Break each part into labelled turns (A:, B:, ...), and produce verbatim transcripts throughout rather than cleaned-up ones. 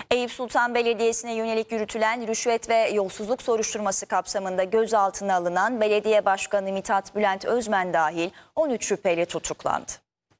A: Eyüp Sultan Belediyesi'ne yönelik yürütülen rüşvet ve yolsuzluk soruşturması kapsamında gözaltına alınan Belediye Başkanı Mithat Bülent Özmen dahil on üç şüpheli tutuklandı.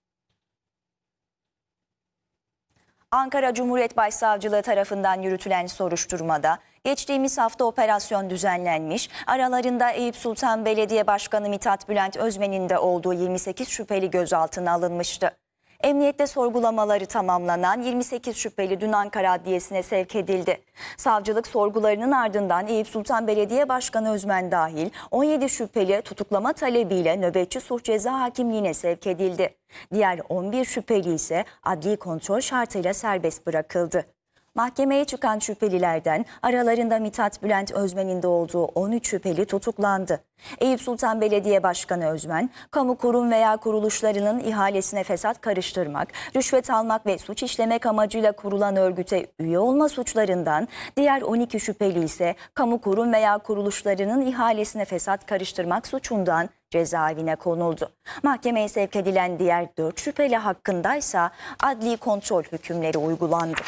A: Ankara Cumhuriyet Başsavcılığı tarafından yürütülen soruşturmada geçtiğimiz hafta operasyon düzenlenmiş, aralarında Eyüp Sultan Belediye Başkanı Mithat Bülent Özmen'in de olduğu yirmi sekiz şüpheli gözaltına alınmıştı. Emniyette sorgulamaları tamamlanan yirmi sekiz şüpheli dün Ankara Adliyesi'ne sevk edildi. Savcılık sorgularının ardından Eyüp Sultan Belediye Başkanı Özmen dahil on yedi şüpheli tutuklama talebiyle nöbetçi suç ceza hakimliğine sevk edildi. Diğer on bir şüpheli ise adli kontrol şartıyla serbest bırakıldı. Mahkemeye çıkan şüphelilerden aralarında Mithat Bülent Özmen'in de olduğu on üç şüpheli tutuklandı. Eyüp Sultan Belediye Başkanı Özmen, kamu kurum veya kuruluşlarının ihalesine fesat karıştırmak, rüşvet almak ve suç işlemek amacıyla kurulan örgüte üye olma suçlarından, diğer on iki şüpheli ise kamu kurum veya kuruluşlarının ihalesine fesat karıştırmak suçundan cezaevine konuldu. Mahkemeye sevk edilen diğer dört şüpheli hakkındaysa adli kontrol hükümleri uygulandı.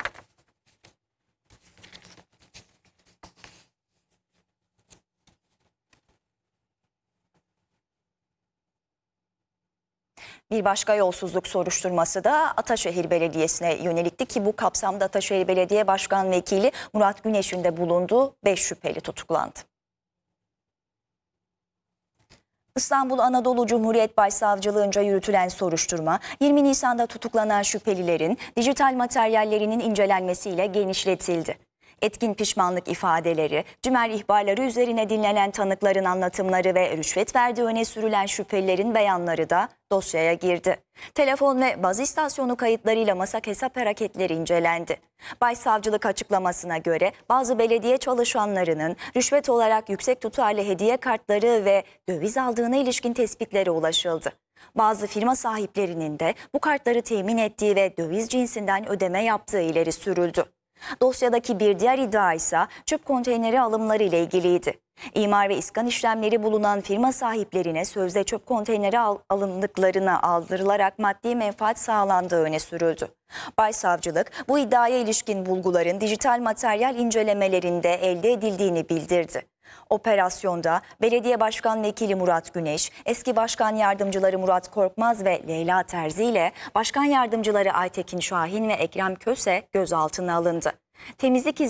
A: Bir başka yolsuzluk soruşturması da Ataşehir Belediyesi'ne yönelikti ki bu kapsamda Ataşehir Belediye Başkan Vekili Murat Güneş'in de bulunduğu beş şüpheli tutuklandı. İstanbul Anadolu Cumhuriyet Başsavcılığınca yürütülen soruşturma, yirmi Nisan'da tutuklanan şüphelilerin dijital materyallerinin incelenmesiyle genişletildi. Etkin pişmanlık ifadeleri, cimer ihbarları üzerine dinlenen tanıkların anlatımları ve rüşvet verdiği öne sürülen şüphelilerin beyanları da dosyaya girdi. Telefon ve baz istasyonu kayıtlarıyla masak hesap hareketleri incelendi. Başsavcılık açıklamasına göre bazı belediye çalışanlarının rüşvet olarak yüksek tutarlı hediye kartları ve döviz aldığına ilişkin tespitlere ulaşıldı. Bazı firma sahiplerinin de bu kartları temin ettiği ve döviz cinsinden ödeme yaptığı ileri sürüldü. Dosyadaki bir diğer iddia ise çöp konteyneri alımları ile ilgiliydi. İmar ve iskan işlemleri bulunan firma sahiplerine sözde çöp konteyneri al alındıklarına aldırılarak maddi menfaat sağlandığı öne sürüldü. Başsavcılık bu iddiaya ilişkin bulguların dijital materyal incelemelerinde elde edildiğini bildirdi. Operasyonda Belediye Başkan Vekili Murat Güneş, eski başkan yardımcıları Murat Korkmaz ve Leyla Terzi ile başkan yardımcıları Aytekin Şahin ve Ekrem Köse gözaltına alındı. Temizlik